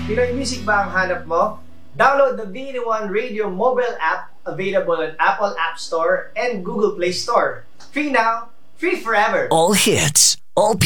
Pinoy Music ba ang hanap mo? Download the BD1 Radio mobile app available on Apple App Store and Google Play Store. Free now, free forever. All hits, all